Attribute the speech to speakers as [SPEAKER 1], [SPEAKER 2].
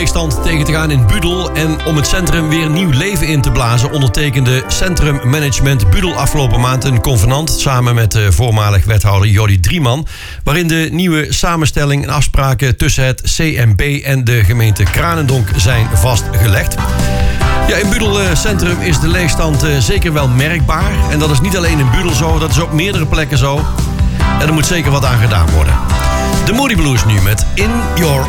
[SPEAKER 1] leegstand tegen te gaan in Budel en om het centrum weer nieuw leven in te blazen, ondertekende Centrum Management Budel afgelopen maand een convenant samen met voormalig wethouder Jordi Drieman, waarin de nieuwe samenstelling en afspraken tussen het CMB en de gemeente Kranendonk zijn vastgelegd. Ja, in Budel Centrum is de leegstand zeker wel merkbaar. En dat is niet alleen in Budel zo, dat is op meerdere plekken zo. En er moet zeker wat aan gedaan worden. De Moody Blues nu met In Your